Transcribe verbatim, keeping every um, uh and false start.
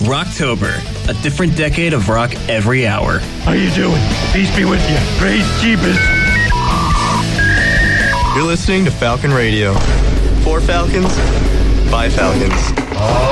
Rocktober, a different decade of rock every hour. How you doing? Peace be with you. Praise Jeebus. You're listening to Falcon Radio. For Falcons, by Falcons.